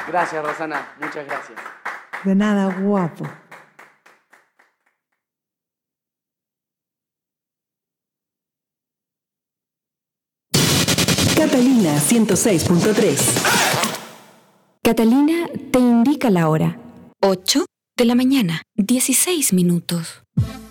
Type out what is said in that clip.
Gracias, Rosana. Muchas gracias. De nada, guapo. Catalina 106.3. Catalina te indica la hora. 8 de la mañana, 16 minutos.